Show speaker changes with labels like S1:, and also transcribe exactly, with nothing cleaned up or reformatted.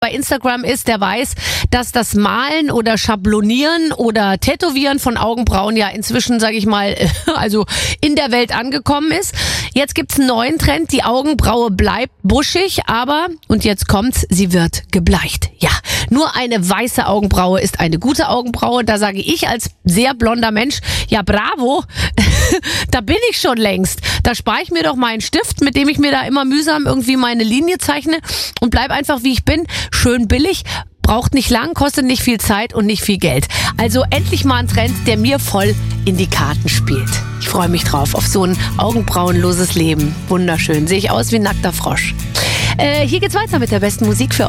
S1: bei Instagram ist, der weiß, dass das Malen oder Schablonieren oder Tätowieren von Augenbrauen ja inzwischen, sage ich mal, also in der Welt angekommen ist. Jetzt gibt's einen neuen Trend, die Augenbraue bleibt buschig, aber, und jetzt kommt's, sie wird gebleicht. Ja, nur eine weiße Augenbraue ist eine gute Augenbraue. Da sage ich als sehr blonder Mensch, ja bravo, da bin ich schon längst. Da spare ich mir doch meinen Stift, mit dem ich mir da immer mühsam irgendwie meine Linie zeichne und bleib einfach wie ich bin. Schön billig, braucht nicht lang, kostet nicht viel Zeit und nicht viel Geld. Also endlich mal ein Trend, der mir voll in die Karten spielt. Ich freue mich drauf, auf so ein augenbrauenloses Leben. Wunderschön, sehe ich aus wie ein nackter Frosch. Äh, hier geht's weiter mit der besten Musik für euch.